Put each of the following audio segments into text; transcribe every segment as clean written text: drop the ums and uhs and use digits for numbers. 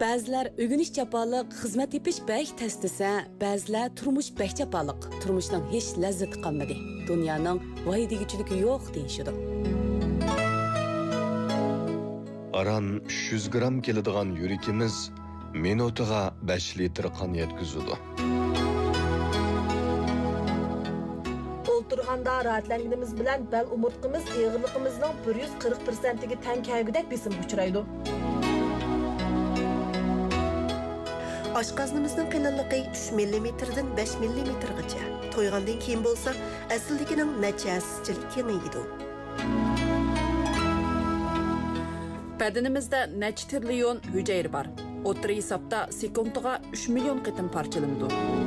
Ba'zilar o'g'inish jafoliq, xizmat tepish bek tez desa, ba'zilar turmush bek jafoliq, turmushning hech lazzati qolmadi. Dunyoning voy deguvchiligi yo'q deyishidi. Aran 300 gram keladigan yurikimiz minutiga 5 litr qon yetkazadi. O'ltirganda rahatlanganimiz bilan bel umurtqimiz eg'irligimizning 140%ga teng kelgudek besim uchraydi. Oshqoznimizning qalinligi 3 mm dan 5 mm gacha. To'ygandan keyin bo'lsa, asligining nachaschilik kengaydi. Bedenimizde neçə trilyon hücre var. O'tri hisobda sekundiga 3 million qitim parchalanadi.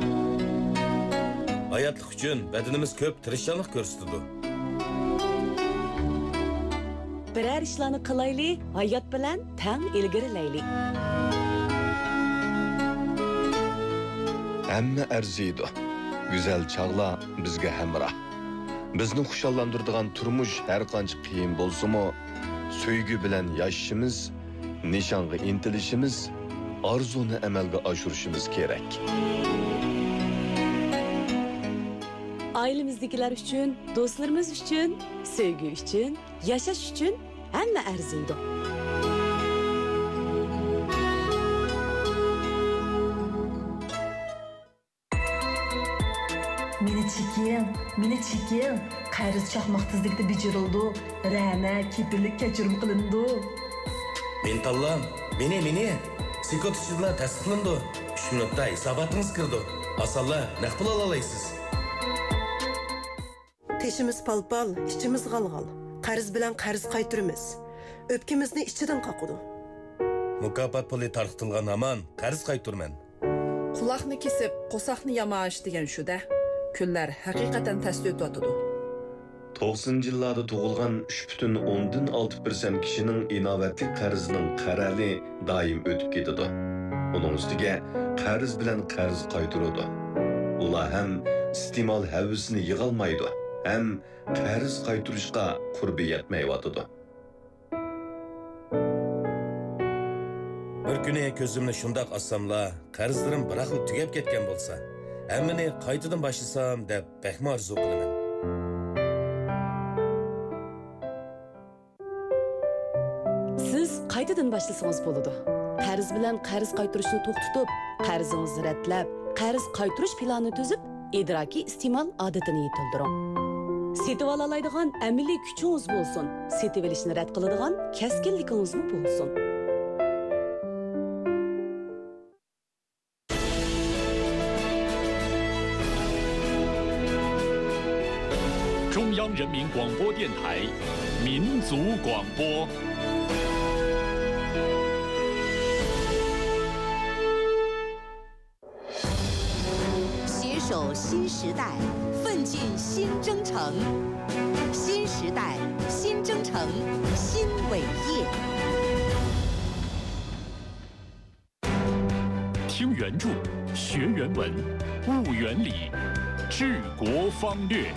Hayatlık üçün bedenimiz köp tirişçanlıq görsütüdü. Birer ishlarni qilayli, hayot bilan tang ilgarilayli. Hamma arziydi. Güzel çağla bizga hamroh. Bizni xushallantiradigan turmush har qancha qiyin bo'lsa-mu, söygü bilan yaşashimiz, nishonga intilishimiz, arzuni amalga oshirishimiz kerak. Ailemizdekiler üçün, dostlarımız üçün, sevgi üçün, yaşaş üçün hamma arziydi. Meni çekin. Qayriz çaqmaq tizlikda bejirildi. Rana, kepillik kechirim qilindi. Men tallam, meni. Sekund ichida tasdiqlandi. 3 minutda hisobotingiz kirdi. Asalla naq pul olalaysiz. Teşimiz palpal, içimiz galgal. Qarz bilan qarz qaytırımız. Öpkimizni ichidan qaqıdı. Mukofot puli tarqatilgan aman qarz qaytırman. Quloqni kesib, qo'saqni yamash degan shu-da. Kunlar haqiqatan tasdiq o'tadi. 90 yillarda tug'ilgan 3,6% kishining inovatli qarzining qarali doim o'tib ketadi. Uning ustiga qarz bilan qarz qaytaradi. Ular ham iste'mol havasini yig'olmaydi, ham qarz qaytarishga qurbi yetmayotadi. Bir kuni ko'zimni shundoq assamla, qarzlarim biraqli tugab ketgan bo'lsa, hammani qaytadan boshlasam deb bakma orzu qilaman. Siz qaytadan boshlasangiz bo'ladi. Qarz bilan qarz qaytarishni to'xtatib, qarzingizni ratlab, qarz qaytarish planini tuzib, idrokiy iste'mol odatini yetildiring. Setib olalaydigan amaliy kuchingiz bo'lsin, setib olishni rad qiladigan kaskinligingiz bo'lsin. 中央人民广播电台民族广播。 携手新时代，奋进新征程。新时代，新征程，新伟业。 听原著，学原文，悟原理，治国方略。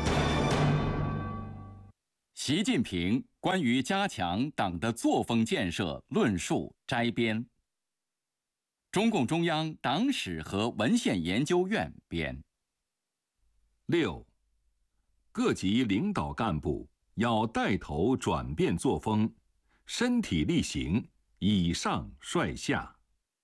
习近平关于加强党的作风建设论述摘编。中共中央党史和文献研究院编。6. 各级领导干部要带头转变作风，身体力行，以上率下。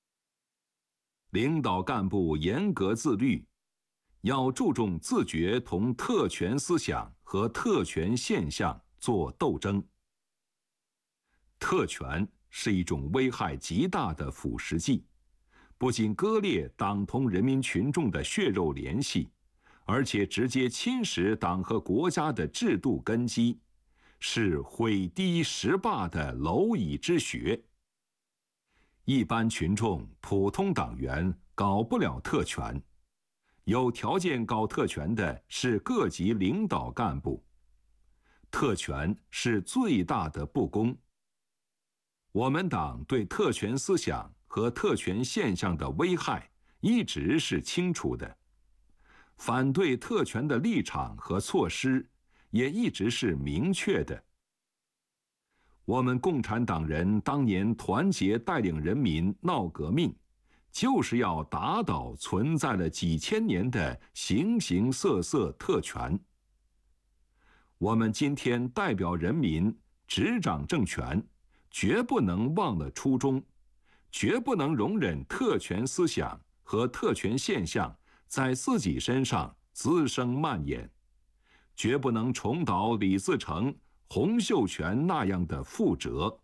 领导干部严格自律，要注重自觉同特权思想和特权现象做斗争。特权是一种危害极大的腐蚀剂，不仅割裂党同人民群众的血肉联系，而且直接侵蚀党和国家的制度根基，是毁堤蚀坝的蝼蚁之穴。一般群众、普通党员搞不了特权，有条件搞特权的是各级领导干部。特权是最大的不公。我们党对特权思想和特权现象的危害一直是清楚的，反对特权的立场和措施也一直是明确的。 我们共产党人当年团结带领人民闹革命，就是要打倒存在了几千年的形形色色特权。我们今天代表人民执掌政权，绝不能忘了初衷，绝不能容忍特权思想和特权现象在自己身上滋生蔓延，绝不能重蹈李自成、洪秀全那样的覆辙。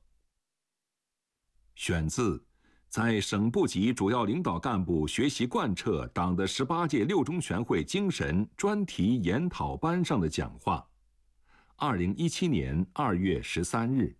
选自在省部级主要领导干部学习贯彻党的18届六中全会精神专题研讨班上的讲话，2017年2月13日。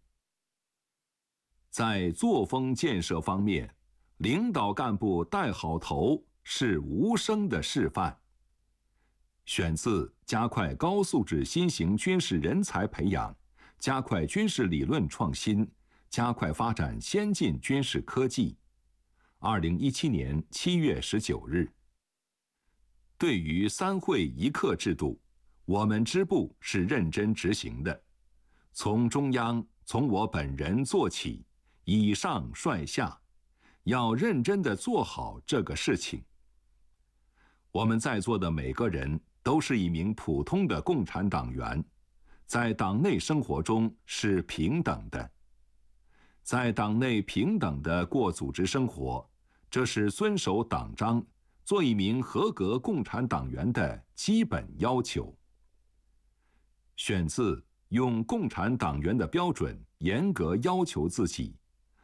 在作风建设方面，领导干部带好头是无声的示范。选自加快高素质新型军事人才培养，加快军事理论创新，加快发展先进军事科技。2017年7月19日。对于3会1课制度，我们支部是认真执行的，从中央，从我本人做起，以上率下，要认真地做好这个事情。我们在座的每个人都是一名普通的共产党员，在党内生活中是平等的，在党内平等地过组织生活，这是遵守党章、做一名合格共产党员的基本要求。选自用共产党员的标准严格要求自己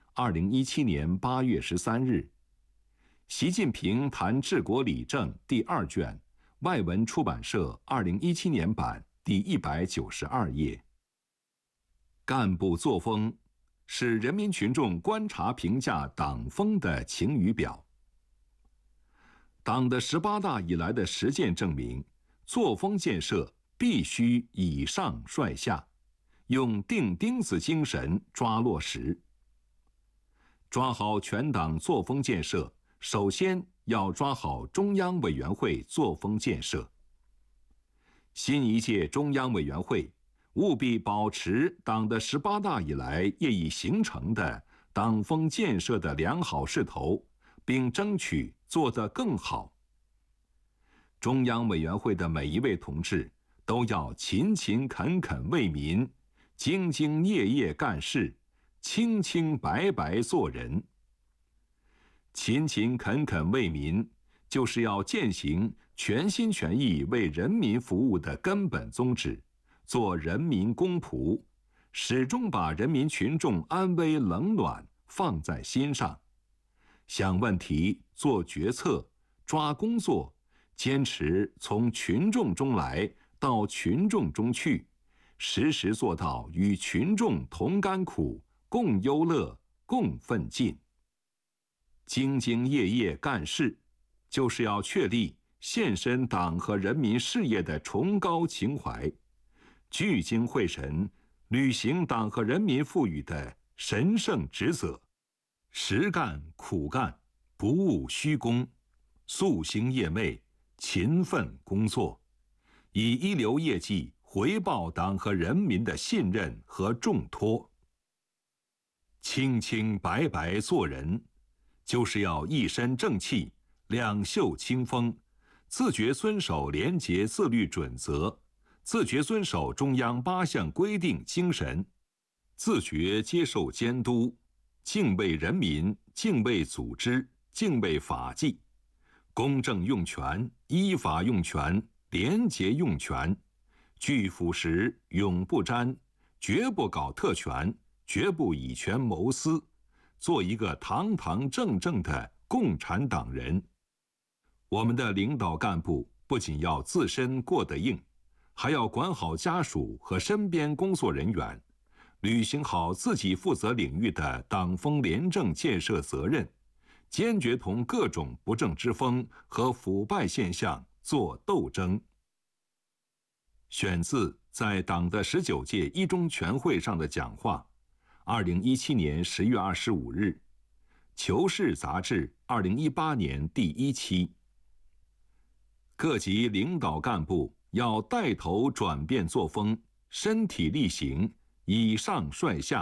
，2017年8月13日。习近平谈治国理政第2卷，外文出版社2017年版第192页。干部作风是人民群众观察评价党风的晴雨表。党的18大以来的实践证明，作风建设必须以上率下，用钉钉子精神抓落实。抓好全党作风建设，首先要抓好中央委员会作风建设。新一届中央委员会务必保持党的18大以来业已形成的党风建设的良好势头，并争取做得更好。中央委员会的每一位同志都要勤勤恳恳为民，兢兢业业干事，清清白白做人。勤勤恳恳为民，就是要践行全心全意为人民服务的根本宗旨，做人民公仆，始终把人民群众安危冷暖放在心上，想问题、做决策、抓工作，坚持从群众中来到群众中去，时时做到与群众同甘苦、共忧乐、共奋进。兢兢业业干事，就是要确立献身党和人民事业的崇高情怀，聚精会神履行党和人民赋予的神圣职责，实干苦干，不务虚功，夙兴夜寐，勤奋工作，以一流业绩回报党和人民的信任和重托。清清白白做人，就是要一身正气，两袖清风，自觉遵守廉洁自律准则，自觉遵守中央8项规定精神，自觉接受监督，敬畏人民，敬畏组织，敬畏法纪，公正用权，依法用权，廉洁用权，拒腐蚀，永不沾，绝不搞特权，绝不以权谋私，做一个堂堂正正的共产党人。我们的领导干部不仅要自身过得硬，还要管好家属和身边工作人员，履行好自己负责领域的党风廉政建设责任，坚决同各种不正之风和腐败现象作斗争。选自在党的19届一中全会上的讲话，2017年10月25日，《求是》杂志2018年第1期。各级领导干部要带头转变作风，身体力行，以上率下，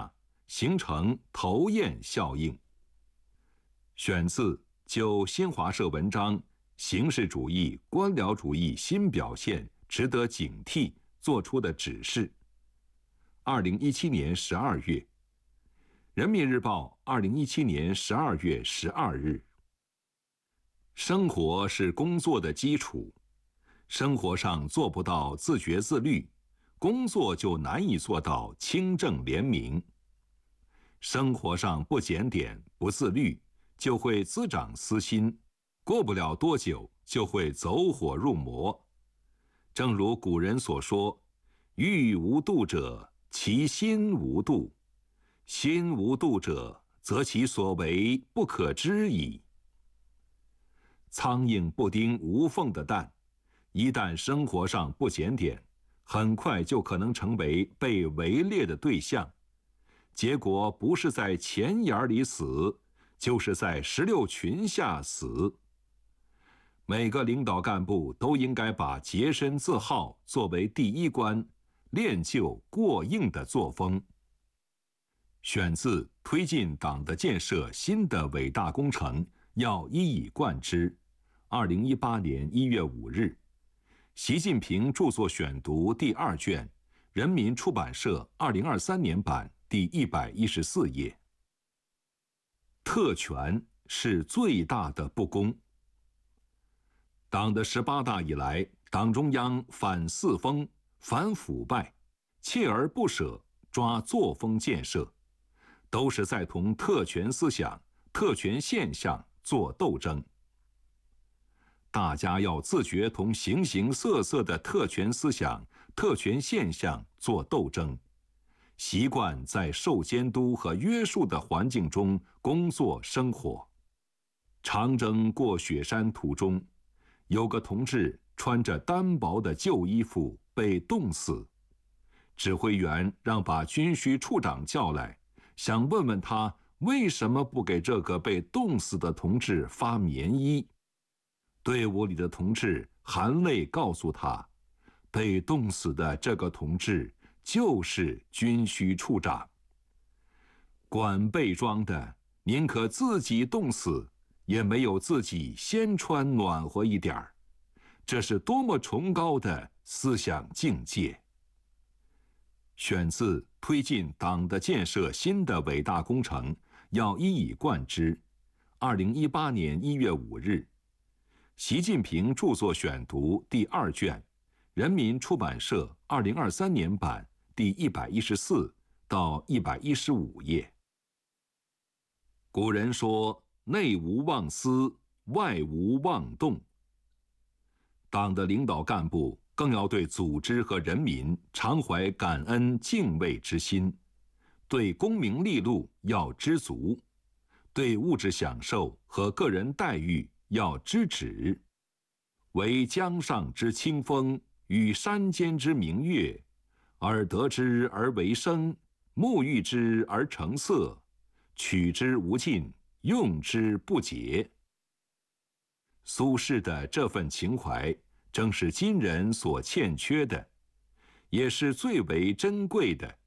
形成头雁效应。选自就新华社文章《形式主义、官僚主义新表现值得警惕》作出的指示。2017年12月，《人民日报》2017年12月12日。生活是工作的基础，生活上做不到自觉自律，工作就难以做到清正廉明。生活上不检点、不自律，就会滋长私心，过不了多久就会走火入魔。正如古人所说：“欲无度者，其心无度；心无度者，则其所为不可知矣。”苍蝇不叮无缝的蛋，一旦生活上不检点，很快就可能成为被围猎的对象，结果不是在钱眼里死，就是在石榴裙下死。每个领导干部都应该把洁身自好作为第一关，练就过硬的作风。选自《推进党的建设新的伟大工程要一以贯之》，2018年1月5日，习近平著作选读第2卷，人民出版社2023年版第114页。特权是最大的不公。党的18大以来，党中央反四风、反腐败，锲而不舍抓作风建设，都是在同特权思想、特权现象做斗争。大家要自觉同形形色色的特权思想、特权现象做斗争，习惯在受监督和约束的环境中工作生活。长征过雪山途中，有个同志穿着单薄的旧衣服被冻死，指挥员让把军需处长叫来，想问问他为什么不给这个被冻死的同志发棉衣。队伍里的同志含泪告诉他，被冻死的这个同志就是军需处长。管备装的宁可自己冻死，也没有自己先穿暖和一点儿，这是多么崇高的思想境界！选自《推进党的建设新的伟大工程要一以贯之》，2018年1月5日，习近平著作选读第2卷，人民出版社2023年版第114到115页。古人说：“内无妄思，外无妄动。”党的领导干部更要对组织和人民常怀感恩敬畏之心，对功名利禄要知足，对物质享受和个人待遇要知止。惟江上之清风，与山间之明月，而得之而为声，沐浴之而成色，取之无尽，用之不竭。苏轼的这份情怀，正是今人所欠缺的，也是最为珍贵的。